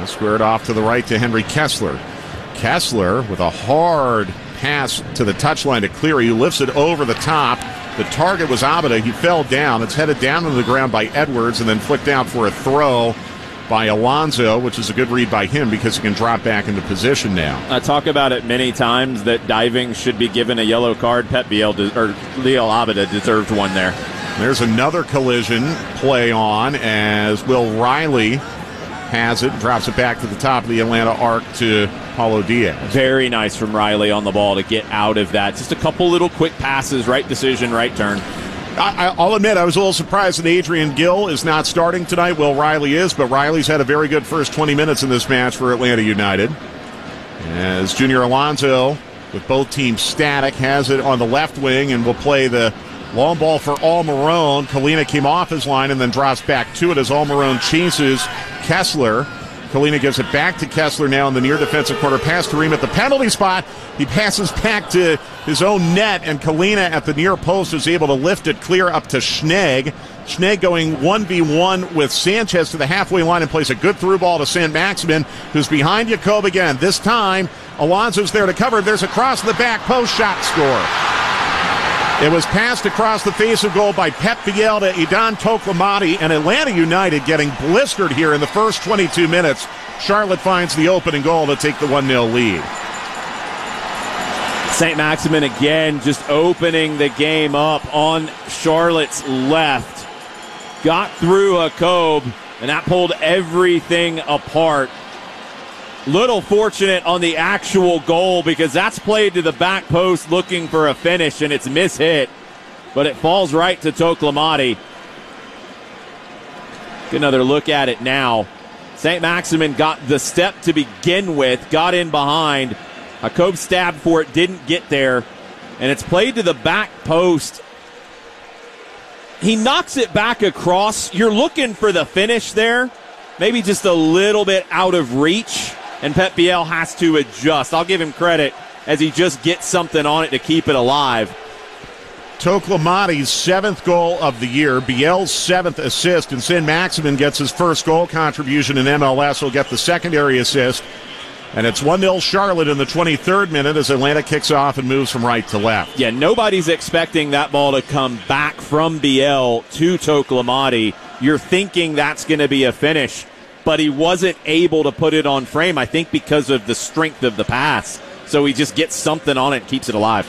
Squared off to the right to Henry Kessler. Kessler with a hard pass to the touchline to Cleary, who lifts it over the top. The target was Abada. He fell down. It's headed down to the ground by Edwards and then flicked out for a throw by Alonso, which is a good read by him because he can drop back into position now. I talk about it many times that diving should be given a yellow card. Pep Biel or Leo Abada deserved one there. There's another collision play on as Will Riley has it, drops it back to the top of the Atlanta arc to Paulo Diaz. Very nice from Riley on the ball to get out of that. Just a couple little quick passes, right decision, right turn. I'll admit I was a little surprised that Adrian Gill is not starting tonight. Will Riley is, but Riley's had a very good first 20 minutes in this match for Atlanta United. As Junior Alonso, with both teams static, has it on the left wing and will play the long ball for Almiron. Kalina came off his line and then drops back to it as Almiron chases Kessler. Kalina gives it back to Kessler now in the near defensive corner. Pass to Ream at the penalty spot. He passes back to his own net, and Kalina at the near post is able to lift it clear up to Schnegg. Schnegg going 1v1 with Sanchez to the halfway line and plays a good through ball to Saint-Maximin, who's behind Jacob again. This time, Alonso's there to cover. There's a cross to the back post, shot, score. It was passed across the face of goal by Pep Biel to Idan Toklamati, and Atlanta United getting blistered here in the first 22 minutes. Charlotte finds the opening goal to take the 1-0 lead. Saint-Maximin again just opening the game up on Charlotte's left. Got through Jacob, and that pulled everything apart. Little fortunate on the actual goal because that's played to the back post looking for a finish, and it's mishit, but it falls right to Toklamati. Get another look at it now. Saint-Maximin got the step to begin with, got in behind. Jacob stabbed for it, didn't get there, and it's played to the back post. He knocks it back across. You're looking for the finish there, maybe just a little bit out of reach. And Pep Biel has to adjust. I'll give him credit as he just gets something on it to keep it alive. Toklamati's 7th goal of the year, Biel's 7th assist, and Saint-Maximin gets his first goal contribution in MLS. He'll get the secondary assist. And it's 1-0 Charlotte in the 23rd minute as Atlanta kicks off and moves from right to left. Yeah, nobody's expecting that ball to come back from Biel to Toklamati. You're thinking that's going to be a finish, but he wasn't able to put it on frame, I think, because of the strength of the pass. So he just gets something on it and keeps it alive.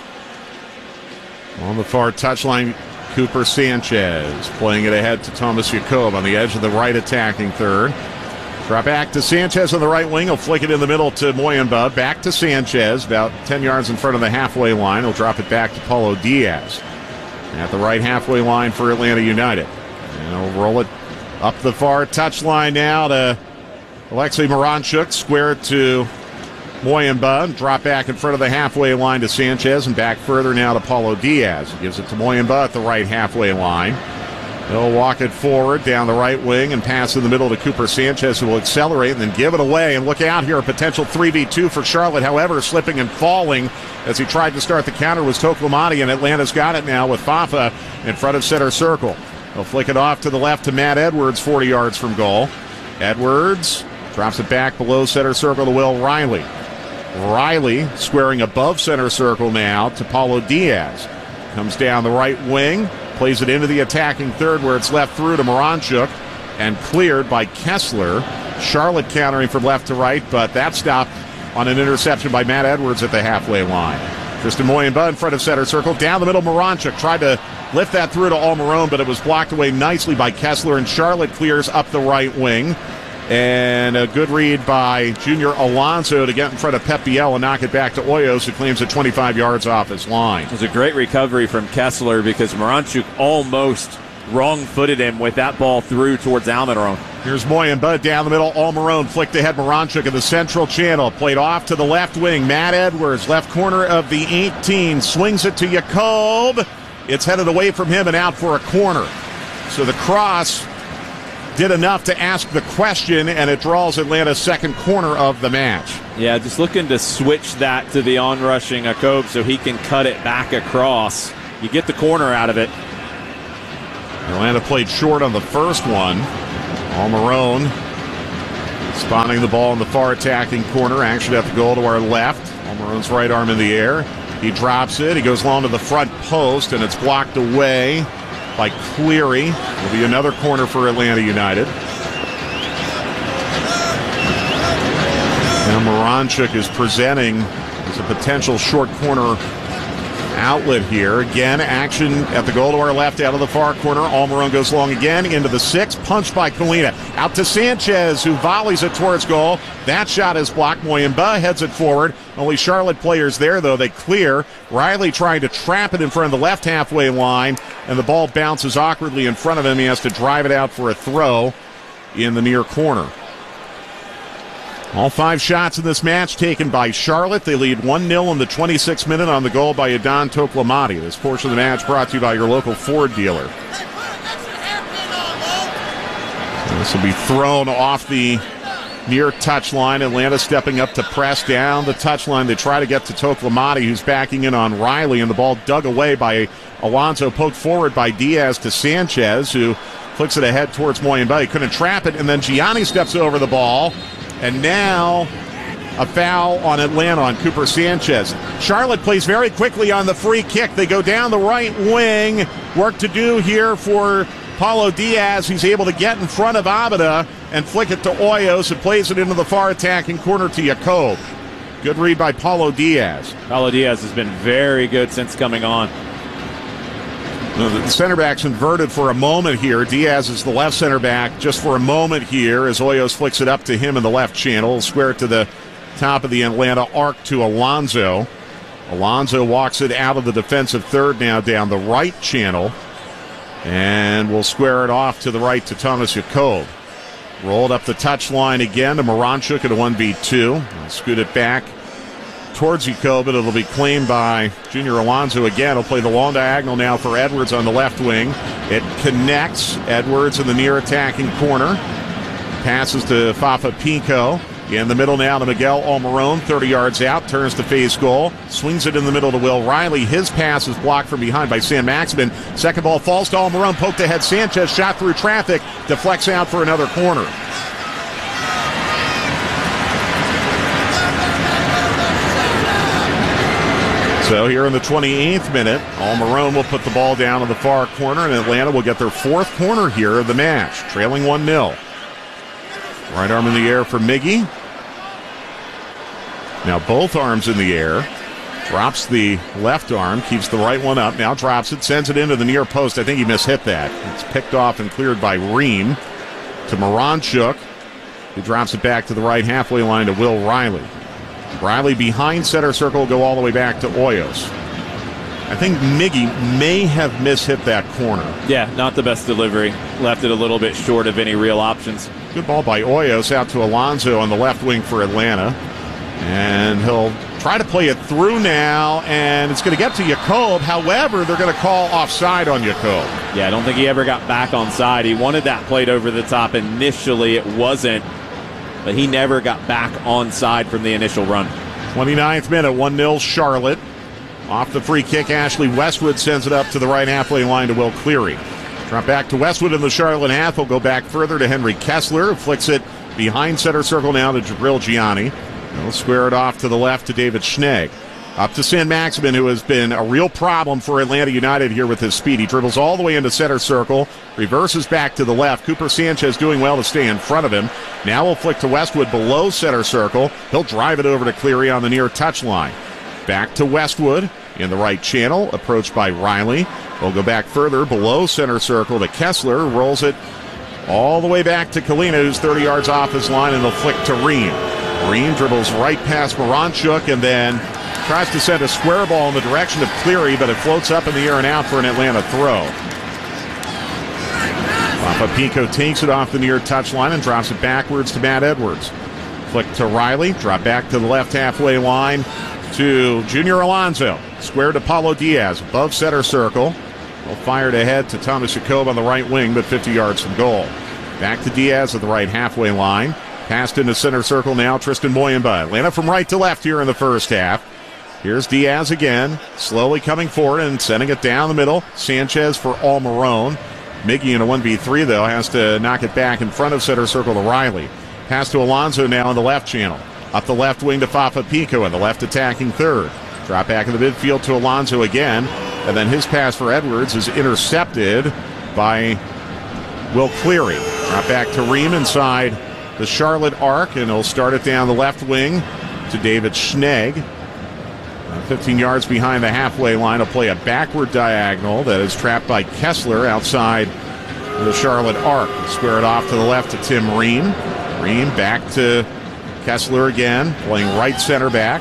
On the far touchline, Cooper Sanchez playing it ahead to Thomas Jacob on the edge of the right attacking third. Drop back to Sanchez on the right wing. He'll flick it in the middle to Moyenba. Back to Sanchez, about 10 yards in front of the halfway line. He'll drop it back to Paulo Diaz at the right halfway line for Atlanta United. And he'll roll it up the far touchline now to Alexei Moranchuk. Square it to Moyenba. Drop back in front of the halfway line to Sanchez and back further now to Paulo Diaz. He gives it to Moyenba at the right halfway line. He'll walk it forward down the right wing and pass in the middle to Cooper Sanchez, who will accelerate and then give it away. And look out here, a potential 3v2 for Charlotte. However, slipping and falling as he tried to start the counter was Toklamati, and Atlanta's got it now with Fafa in front of center circle. He'll flick it off to the left to Matt Edwards, 40 yards from goal. Edwards drops it back below center circle to Will Riley. Riley squaring above center circle now to Paulo Diaz. Comes down the right wing. Plays it into the attacking third where it's left through to Moranchuk and cleared by Kessler. Charlotte countering from left to right, but that stopped on an interception by Matt Edwards at the halfway line. Tristan Moyenba in front of center circle. Down the middle, Moranchuk tried to lift that through to Almiron, but it was blocked away nicely by Kessler, and Charlotte clears up the right wing. And a good read by Junior Alonso to get in front of Pep Biel and knock it back to Hoyos, who claims it 25 yards off his line. It was a great recovery from Kessler because Moranchuk almost wrong-footed him with that ball through towards Almiron. Here's Moyenba down the middle. Almiron flicked ahead Moranchuk in the central channel. Played off to the left wing. Matt Edwards, left corner of the 18, swings it to Jacob. It's headed away from him and out for a corner. So the cross did enough to ask the question, and it draws Atlanta's second corner of the match. Yeah, just looking to switch that to the on-rushing Jacob so he can cut it back across. You get the corner out of it. Atlanta played short on the first one. Almiron Spotting the ball in the far attacking corner. Action at the goal to our left. Almirone's right arm in the air. He drops it. He goes along to the front post, and it's blocked away by Cleary. It'll be another corner for Atlanta United. Now Moranchuk is presenting as a potential short corner outlet here. Again, action at the goal to our left out of the far corner. Almirone goes long again into the 6. Punched by Kalina. Out to Sanchez, who volleys it towards goal. That shot is blocked. Moyemba heads it forward. Only Charlotte players there, though. They clear. Riley trying to trap it in front of the left halfway line, and the ball bounces awkwardly in front of him. He has to drive it out for a throw in the near corner. All 5 shots in this match taken by Charlotte. They lead 1-0 in the 26th minute on the goal by Adon Toklamati. This portion of the match brought to you by your local Ford dealer. This will be thrown off the near touchline. Atlanta stepping up to press down the touchline. They try to get to Toklamati, who's backing in on Riley, and the ball dug away by Alonso, poked forward by Diaz to Sanchez, who flicks it ahead towards Moyemba. He couldn't trap it, and then Gianni steps over the ball. And now a foul on Atlanta on Cooper Sanchez. Charlotte plays very quickly on the free kick. They go down the right wing. Work to do here for Paulo Diaz. He's able to get in front of Abada and flick it to Hoyos, and plays it into the far attacking corner to Jacob. Good read by Paulo Diaz. Paulo Diaz has been very good since coming on. The center back's inverted for a moment here. Diaz is the left center back just for a moment here as Hoyos flicks it up to him in the left channel. Square it to the top of the Atlanta arc to Alonso. Alonso walks it out of the defensive third now down the right channel, and will square it off to the right to Thomas Jacob. Rolled up the touchline again to Moranchuk at a 1v2. He'll scoot it back towards Jacob, but it'll be claimed by Junior Alonso again. He'll play the long diagonal now for Edwards on the left wing. It connects. Edwards in the near attacking corner. Passes to Fafa Pinko. In the middle now to Miguel Almirone, 30 yards out, turns to face goal. Swings it in the middle to Will Riley. His pass is blocked from behind by Sam Maximin. Second ball falls to Almirone, poked ahead. Sanchez shot through traffic, deflects out for another corner. So here in the 28th minute, Almirone will put the ball down in the far corner, and Atlanta will get their 4th corner here of the match, trailing 1-0. Right arm in the air for Miggy. Now both arms in the air. Drops the left arm, keeps the right one up, now drops it, sends it into the near post. I think he mishit that. It's picked off and cleared by Ream to Moranchuk, who drops it back to the right halfway line to Will Riley. Riley behind center circle will go all the way back to Hoyos. I think Miggy may have mishit that corner. Yeah, not the best delivery. Left it a little bit short of any real options. Good ball by Hoyos out to Alonso on the left wing for Atlanta. And he'll try to play it through now, and it's going to get to Jacob. However, they're going to call offside on Jacob. Yeah, I don't think he ever got back onside. He wanted that played over the top initially. It wasn't. But he never got back onside from the initial run. 29th minute, 1-0 Charlotte. Off the free kick, Ashley Westwood sends it up to the right halfway line to Will Cleary. Drop back to Westwood in the Charlotte half. He'll go back further to Henry Kessler, who flicks it behind center circle now to Jabril Gianni. He'll square it off to the left to David Schnegg. Up to Sam Maximin, who has been a real problem for Atlanta United here with his speed. He dribbles all the way into center circle, reverses back to the left. Cooper Sanchez doing well to stay in front of him. Now he'll flick to Westwood below center circle. He'll drive it over to Cleary on the near touchline. Back to Westwood in the right channel, approached by Riley. We'll go back further below center circle to Kessler, who rolls it all the way back to Kalina, who's 30 yards off his line, and they'll flick to Ream. Ream dribbles right past Moranchuk and then tries to send a square ball in the direction of Cleary, but it floats up in the air and out for an Atlanta throw. Papapinko takes it off the near touchline and drops it backwards to Matt Edwards. Flick to Riley, drop back to the left halfway line to Junior Alonso. Square to Paulo Diaz, above center circle. Well, fired ahead to Thomas Jacob on the right wing, but 50 yards from goal. Back to Diaz at the right halfway line. Passed into center circle now, Tristan Moyemba. Atlanta from right to left here in the first half. Here's Diaz again, slowly coming forward and sending it down the middle. Sanchez for Almirone. Miggy in a 1v3, though, has to knock it back in front of center circle to Riley. Pass to Alonso now in the left channel. Up the left wing to Fafa Picault in the left attacking third. Drop back in the midfield to Alonso again. And then his pass for Edwards is intercepted by Will Cleary. Drop back to Ream inside the Charlotte arc, and he'll start it down the left wing to David Schnegg. 15 yards behind the halfway line. He'll play a backward diagonal that is trapped by Kessler outside the Charlotte arc. Square it off to the left to Tim Ream. Ream back to Kessler again, playing right center back.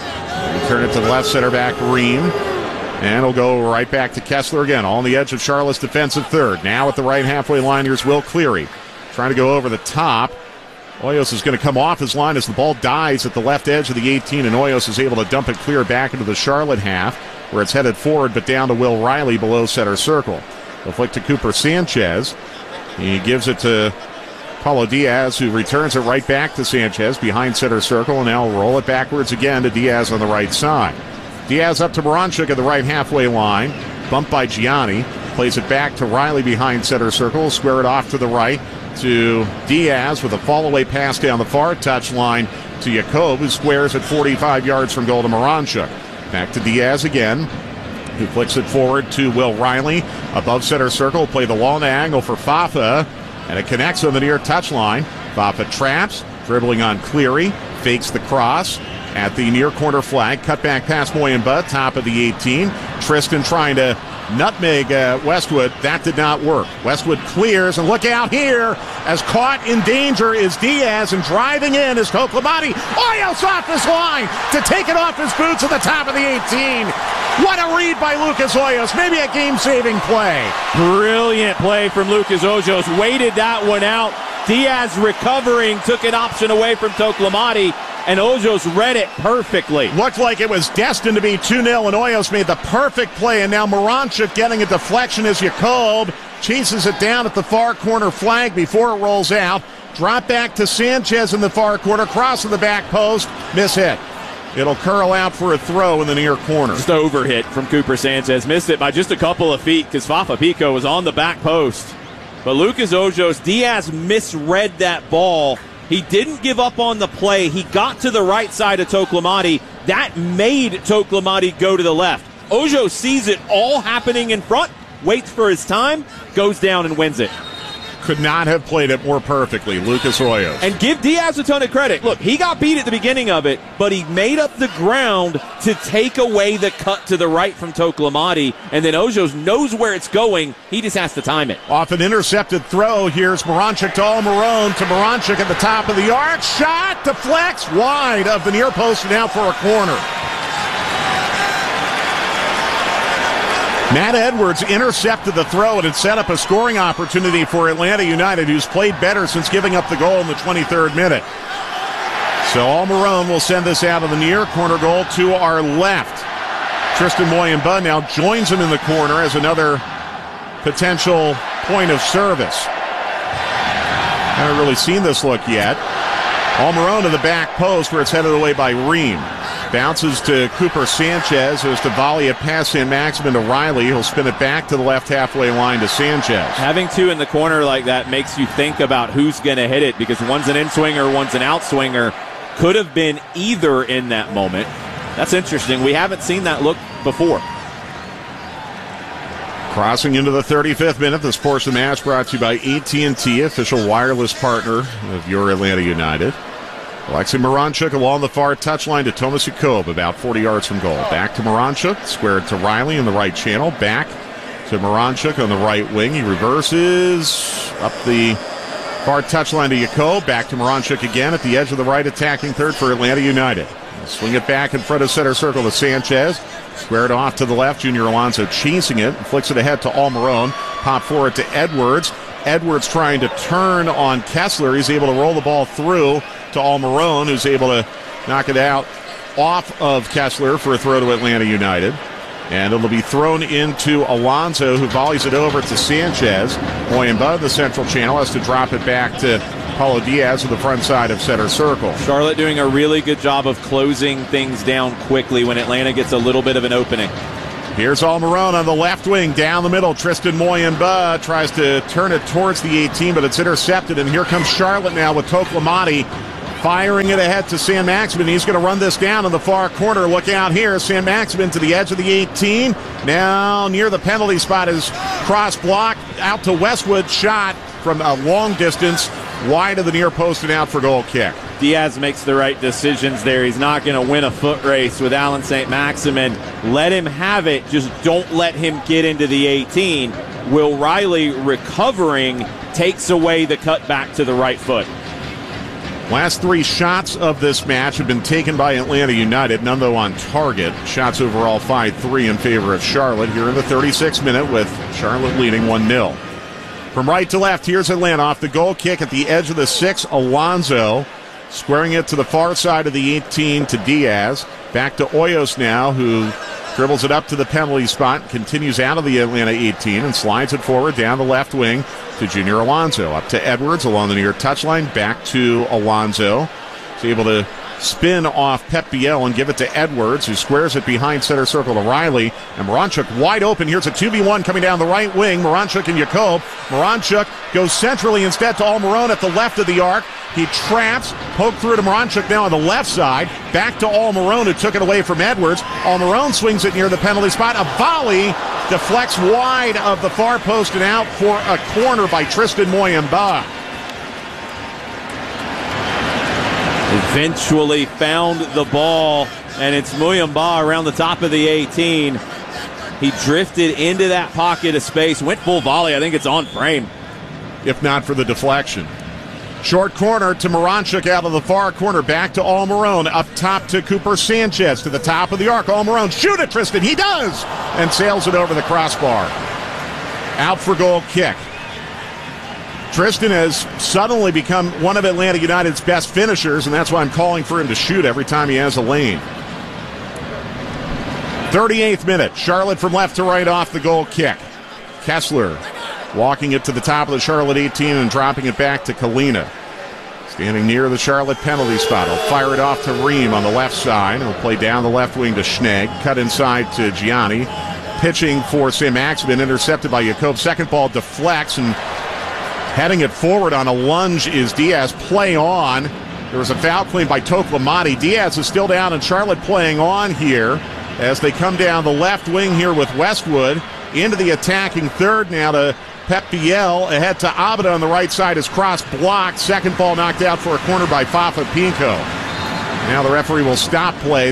Return it to the left center back, Ream. And it'll go right back to Kessler again, all on the edge of Charlotte's defensive third. Now at the right halfway line, here's Will Cleary. Trying to go over the top. Hoyos is going to come off his line as the ball dies at the left edge of the 18, and Hoyos is able to dump it clear back into the Charlotte half, where it's headed forward, but down to Will Riley below center circle. They'll flick to Cooper Sanchez. He gives it to Paulo Diaz, who returns it right back to Sanchez behind center circle, and now roll it backwards again to Diaz on the right side. Diaz up to Moranchuk at the right halfway line. Bumped by Gianni. Plays it back to Riley behind center circle. Square it off to the right to Diaz with a fall-away pass down the far touchline to Jakob, who squares at 45 yards from goal to Moranchuk. Back to Diaz again, who flicks it forward to Will Riley. Above center circle, play the long angle for Fafa, and it connects on the near touchline. Fafa traps, dribbling on Cleary, fakes the cross at the near corner flag. Cutback pass Moyamba, top of the 18. Tristan trying to nutmeg Westwood. That did not work. Westwood clears, and look out here as caught in danger is Diaz, and driving in is Toklamati. Hoyos off his line to take it off his boots at the top of the 18. What a read by Lucas Hoyos. Maybe a game-saving play. Brilliant play from Lucas Hoyos. Waited that one out. Diaz recovering, took an option away from Toklamati, and Hoyos read it perfectly. Looked like it was destined to be 2-0, and Hoyos made the perfect play, and now Moranchuk getting a deflection as Jakob chases it down at the far corner flag before it rolls out. Drop back to Sanchez in the far corner, cross of the back post, miss hit. It'll curl out for a throw in the near corner. Just overhit from Cooper Sanchez. Missed it by just a couple of feet because Fafa Picault was on the back post. But Lucas Hoyos, Diaz misread that ball. He didn't give up on the play. He got to the right side of Toklamati. That made Toklamati go to the left. Hoyos sees it all happening in front, waits for his time, goes down and wins it. Could not have played it more perfectly, Lucas Hoyos. And give Diaz a ton of credit. Look, he got beat at the beginning of it, but he made up the ground to take away the cut to the right from Toklamati, and then Hoyos knows where it's going. He just has to time it. Off an intercepted throw, here's Moranchuk to Almiron, to Moranchuk at the top of the arc. Shot, deflects, wide of the near post and out for a corner. Matt Edwards intercepted the throw, and it set up a scoring opportunity for Atlanta United, who's played better since giving up the goal in the 23rd minute. So Almiron will send this out of the near corner goal to our left. Tristan Moyamba now joins him in the corner as another potential point of service. Haven't really seen this look yet. Almiron to the back post where it's headed away by Ream. Bounces to Cooper Sanchez, who has to volley a pass Saint-Maximin to Riley. He'll spin it back to the left halfway line to Sanchez. Having two in the corner like that makes you think about who's going to hit it, because one's an in-swinger, one's an out-swinger. Could have been either in that moment. That's interesting. We haven't seen that look before. Crossing into the 35th minute, this portion of the match brought to you by AT&T, official wireless partner of your Atlanta United. Alexei Moranchuk along the far touchline to Thomas Jakob, about 40 yards from goal. Back to Moranchuk, squared to Riley in the right channel. Back to Moranchuk on the right wing. He reverses up the far touchline to Jakob. Back to Moranchuk again at the edge of the right attacking third for Atlanta United. Swing it back in front of center circle to Sanchez. Squared off to the left. Junior Alonso chasing it. Flicks it ahead to Almiron. Pop forward to Edwards. Edwards trying to turn on Kessler. He's able to roll the ball through to Almiron, who's able to knock it out off of Kessler for a throw to Atlanta United. And it'll be thrown into Alonso, who volleys it over to Sanchez. Moyamba, the central channel, has to drop it back to Paulo Diaz to the front side of center circle. Charlotte doing a really good job of closing things down quickly when Atlanta gets a little bit of an opening. Here's Almiron on the left wing, down the middle. Tristan Moyamba tries to turn it towards the 18, but it's intercepted. And here comes Charlotte now with Toklamati firing it ahead to Sam Maximin. He's going to run this down in the far corner. Look out here. Sam Maximin to the edge of the 18. Now near the penalty spot is cross block out to Westwood. Shot from a long distance, wide of the near post and out for goal kick. Diaz makes the right decisions there. He's not going to win a foot race with Alan St. Maximin. Let him have it. Just don't let him get into the 18. Will Riley, recovering, takes away the cut back to the right foot. Last 3 shots of this match have been taken by Atlanta United, none though on target. Shots overall 5-3 in favor of Charlotte here in the 36th minute, with Charlotte leading 1-0. From right to left, here's Atlanta off the goal kick at the edge of the 6. Alonso squaring it to the far side of the 18 to Diaz. Back to Hoyos now, who dribbles it up to the penalty spot, continues out of the Atlanta 18 and slides it forward down the left wing to Junior Alonso. Up to Edwards along the near touchline, back to Alonso. He's able to spin off Pep Biel and give it to Edwards, who squares it behind center circle to Riley. And Moranchuk wide open. Here's a 2v1 coming down the right wing. Moranchuk and Jacob. Moranchuk goes centrally instead to Almiron at the left of the arc. He traps, poke through to Moranchuk now on the left side. Back to Almiron, who took it away from Edwards. Almiron swings it near the penalty spot. A volley deflects wide of the far post and out for a corner by Tristan Moyamba. Eventually found the ball, and it's Moyamba around the top of the 18. He drifted into that pocket of space, went full volley. I think it's on frame. If not for the deflection. Short corner to Moranchuk out of the far corner. Back to Almiron. Up top to Cooper Sanchez to the top of the arc. Almiron, shoot it, Tristan. He does! And sails it over the crossbar. Out for goal kick. Tristan has suddenly become one of Atlanta United's best finishers, and that's why I'm calling for him to shoot every time he has a lane. 38th minute. Charlotte from left to right off the goal kick. Kessler walking it to the top of the Charlotte 18 and dropping it back to Kalina. Standing near the Charlotte penalty spot. He'll fire it off to Ream on the left side. He'll play down the left wing to Schnegg. Cut inside to Gianni. Pitching for Sam Maximin. Intercepted by Jacob. Second ball deflects, and heading it forward on a lunge is Diaz. Play on. There was a foul claim by Toklamati. Diaz is still down, and Charlotte playing on here as they come down the left wing here with Westwood. Into the attacking third now to Pep Biel. Ahead to Abada on the right side is cross blocked. Second ball knocked out for a corner by Fafa Pinko. Now the referee will stop play.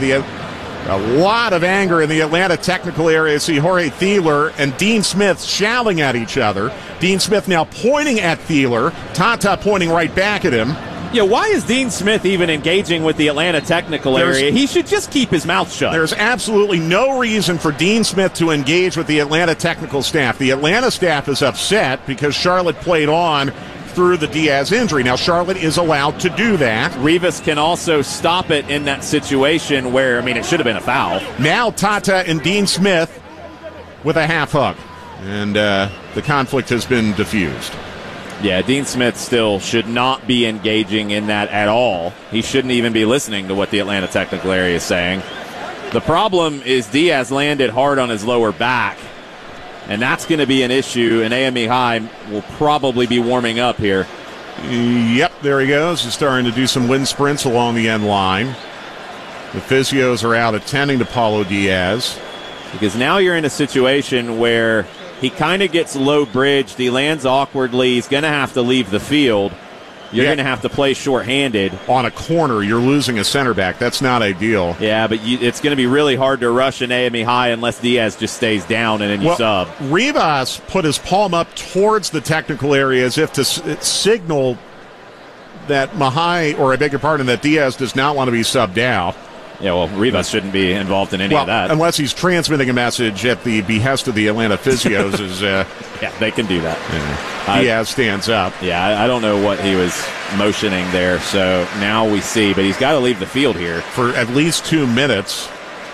A lot of anger in the Atlanta technical area. See Jorge Thieler and Dean Smith shouting at each other. Dean Smith now pointing at Thieler. Tata pointing right back at him. Yeah, why is Dean Smith even engaging with the Atlanta technical area? He should just keep his mouth shut. There's absolutely no reason for Dean Smith to engage with the Atlanta technical staff. The Atlanta staff is upset because Charlotte played on through the Diaz injury. Now, Charlotte is allowed to do that. Rivas can also stop it in that situation where, it should have been a foul. Now Tata and Dean Smith with a half hug. And the conflict has been diffused. Yeah, Dean Smith still should not be engaging in that at all. He shouldn't even be listening to what the Atlanta technical area is saying. The problem is Diaz landed hard on his lower back, and that's going to be an issue, and AME High will probably be warming up here. Yep, there he goes. He's starting to do some wind sprints along the end line. The physios are out attending to Paulo Diaz. Because now you're in a situation where he kind of gets low bridged. He lands awkwardly. He's going to have to leave the field. You're going to have to play shorthanded. On a corner, you're losing a center back. That's not ideal. Yeah, but it's going to be really hard to rush an AME High unless Diaz just stays down and then you sub. Rivas put his palm up towards the technical area as if to signal that that Diaz does not want to be subbed out. Yeah, well, Rivas shouldn't be involved in any of that. Unless he's transmitting a message at the behest of the Atlanta physios. Yeah, they can do that. Yeah. Diaz stands up. Yeah, I don't know what he was motioning there, so now we see. But he's got to leave the field here. For at least 2 minutes,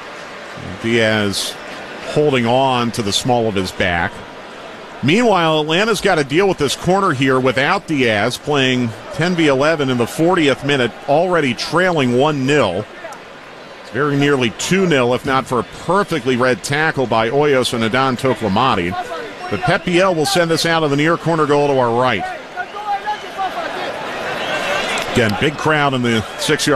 Diaz holding on to the small of his back. Meanwhile, Atlanta's got to deal with this corner here without Diaz, playing 10v11 in the 40th minute, already trailing 1-0. Very nearly 2-0, if not for a perfectly read tackle by Hoyos and Adon Toklamati. But Pep Biel will send us out of the near corner goal to our right. Again, big crowd in the 6-yard